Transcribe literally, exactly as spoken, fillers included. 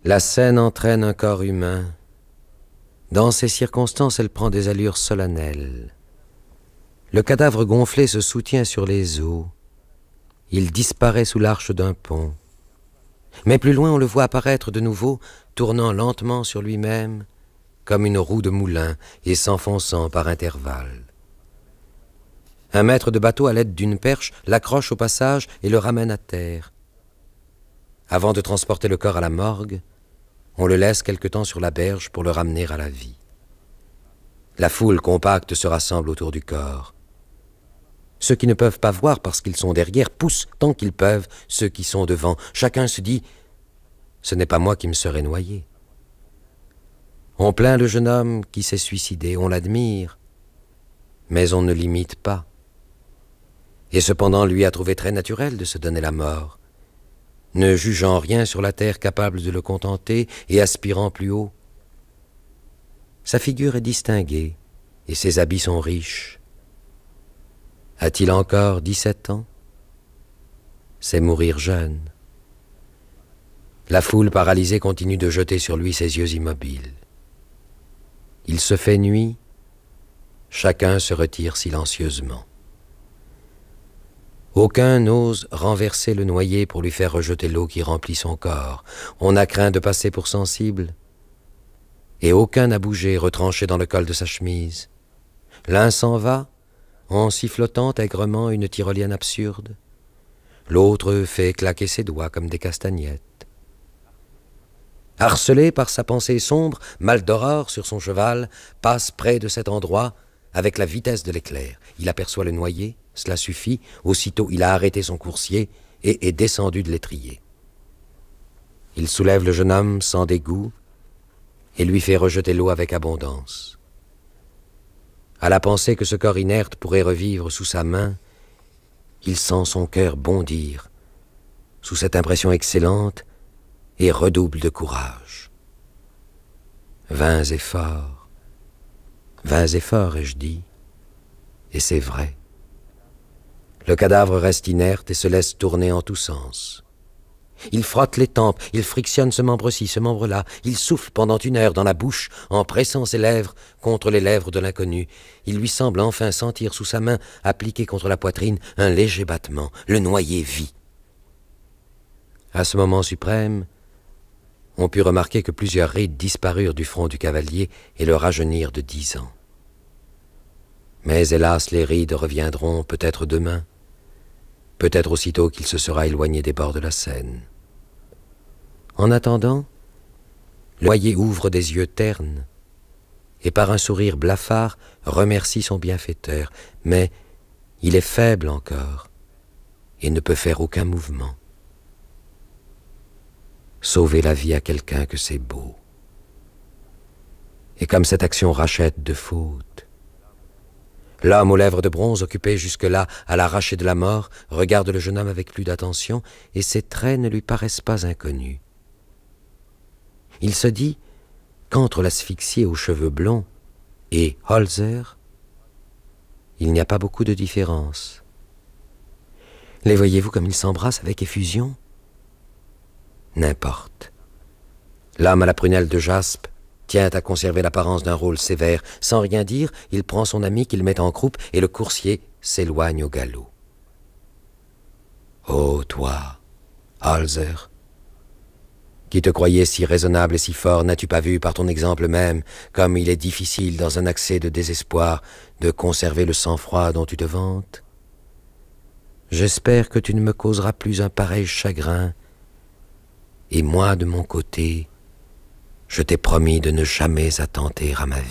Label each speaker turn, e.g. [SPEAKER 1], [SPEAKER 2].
[SPEAKER 1] La scène entraîne un corps humain. Dans ces circonstances, elle prend des allures solennelles. Le cadavre gonflé se soutient sur les eaux. Il disparaît sous l'arche d'un pont. Mais plus loin, on le voit apparaître de nouveau, tournant lentement sur lui-même, comme une roue de moulin, et s'enfonçant par intervalles. Un maître de bateau, à l'aide d'une perche, l'accroche au passage et le ramène à terre. Avant de transporter le corps à la morgue, on le laisse quelque temps sur la berge pour le ramener à la vie. La foule compacte se rassemble autour du corps. Ceux qui ne peuvent pas voir parce qu'ils sont derrière poussent tant qu'ils peuvent ceux qui sont devant. Chacun se dit « Ce n'est pas moi qui me serais noyé ». On plaint le jeune homme qui s'est suicidé, on l'admire, mais on ne l'imite pas. Et cependant, lui a trouvé très naturel de se donner la mort, ne jugeant rien sur la terre capable de le contenter et aspirant plus haut. Sa figure est distinguée et ses habits sont riches. A-t-il encore dix-sept ans? C'est mourir jeune. La foule paralysée continue de jeter sur lui ses yeux immobiles. Il se fait nuit, chacun se retire silencieusement. Aucun n'ose renverser le noyé pour lui faire rejeter l'eau qui remplit son corps. On a craint de passer pour sensible. Et aucun n'a bougé, retranché dans le col de sa chemise. L'un s'en va, en sifflotant aigrement une tyrolienne absurde. L'autre fait claquer ses doigts comme des castagnettes. Harcelé par sa pensée sombre, Maldoror, sur son cheval, passe près de cet endroit avec la vitesse de l'éclair. Il aperçoit le noyé, cela suffit. Aussitôt, il a arrêté son coursier et est descendu de l'étrier. Il soulève le jeune homme sans dégoût et lui fait rejeter l'eau avec abondance. À la pensée que ce corps inerte pourrait revivre sous sa main, il sent son cœur bondir sous cette impression excellente et redouble de courage. Vains efforts, vains efforts, ai-je dit, et c'est vrai. Le cadavre reste inerte et se laisse tourner en tous sens. Il frotte les tempes, il frictionne ce membre-ci, ce membre-là, il souffle pendant une heure dans la bouche en pressant ses lèvres contre les lèvres de l'inconnu. Il lui semble enfin sentir sous sa main, appliquée contre la poitrine, un léger battement. Le noyé vit. À ce moment suprême, on put remarquer que plusieurs rides disparurent du front du cavalier et le rajeunirent de dix ans. Mais hélas, les rides reviendront peut-être demain, peut-être aussitôt qu'il se sera éloigné des bords de la Seine. En attendant, le noyé ouvre des yeux ternes et par un sourire blafard remercie son bienfaiteur, mais il est faible encore et ne peut faire aucun mouvement. Sauver la vie à quelqu'un que c'est beau. Et comme cette action rachète de fautes, l'homme aux lèvres de bronze, occupé jusque-là à l'arracher de la mort, regarde le jeune homme avec plus d'attention, et ses traits ne lui paraissent pas inconnus. Il se dit qu'entre l'asphyxié aux cheveux blonds et Holzer, il n'y a pas beaucoup de différence. Les voyez-vous comme ils s'embrassent avec effusion? N'importe. L'homme à la prunelle de jaspe tient à conserver l'apparence d'un rôle sévère. Sans rien dire, il prend son ami qu'il met en croupe et le coursier s'éloigne au galop. « Oh, toi, Holzer, qui te croyais si raisonnable et si fort, n'as-tu pas vu par ton exemple même comme il est difficile dans un accès de désespoir de conserver le sang-froid dont tu te vantes? J'espère que tu ne me causeras plus un pareil chagrin, et moi, de mon côté, je t'ai promis de ne jamais attenter à ma vie. »